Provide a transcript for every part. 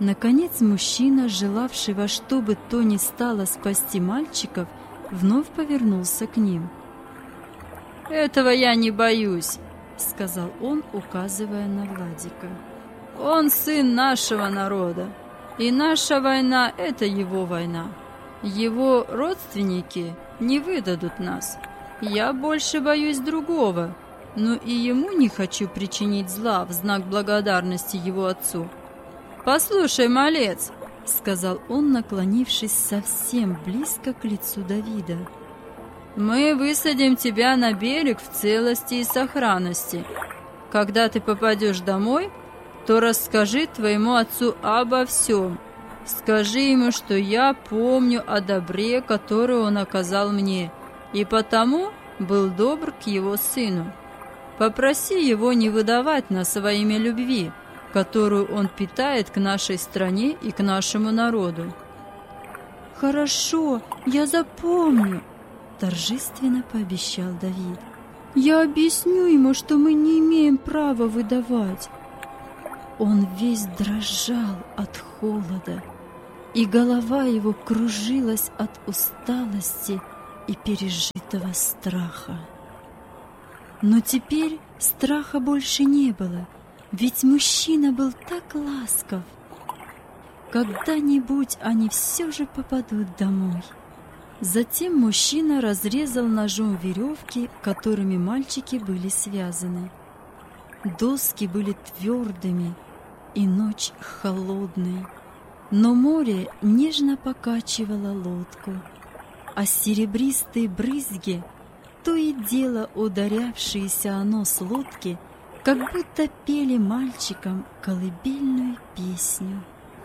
Наконец мужчина, желавший во что бы то ни стало спасти мальчиков, вновь повернулся к ним. «Этого я не боюсь», — сказал он, указывая на Владика. «Он сын нашего народа, и наша война — это его война. Его родственники не выдадут нас. Я больше боюсь другого, но и ему не хочу причинить зла в знак благодарности его отцу. «Послушай, малец», — сказал он, наклонившись совсем близко к лицу Давида, «мы высадим тебя на берег в целости и сохранности. Когда ты попадешь домой, то расскажи твоему отцу обо всем. Скажи ему, что я помню о добре, которое он оказал мне, и потому был добр к его сыну. Попроси его не выдавать нас во имя любви, которую он питает к нашей стране и к нашему народу». «Хорошо, я запомню», — торжественно пообещал Давид. «Я объясню ему, что мы не имеем права выдавать». Он весь дрожал от холода, и голова его кружилась от усталости и пережитого страха. Но теперь страха больше не было, ведь мужчина был так ласков. Когда-нибудь они все же попадут домой. Затем мужчина разрезал ножом веревки, которыми мальчики были связаны. Доски были твердыми, и ночь холодной, но море нежно покачивало лодку, а серебристые брызги, то и дело ударявшиеся о нос лодки, как будто пели мальчикам колыбельную песню.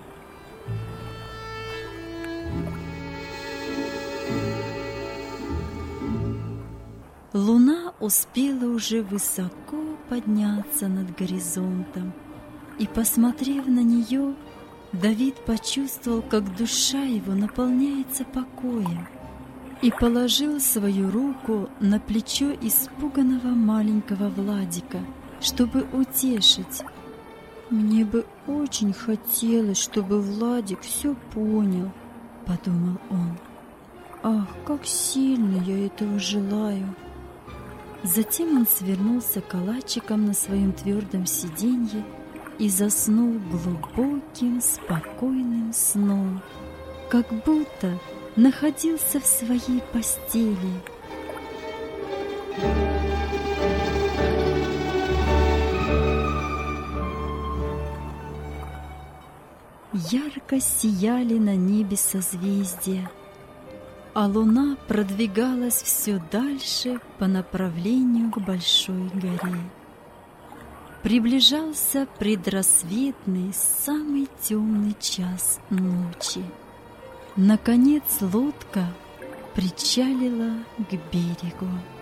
Луна успела уже высоко подняться над горизонтом, и, посмотрев на нее, Давид почувствовал, как душа его наполняется покоем, и положил свою руку на плечо испуганного маленького Владика, чтобы утешить. «Мне бы очень хотелось, чтобы Владик все понял», — подумал он. «Ах, как сильно я этого желаю!» Затем он свернулся калачиком на своем твердом сиденье и заснул глубоким, спокойным сном, как будто находился в своей постели. Ярко сияли на небе созвездия, а луна продвигалась все дальше по направлению к большой горе. Приближался предрассветный, самый темный час ночи. Наконец лодка причалила к берегу.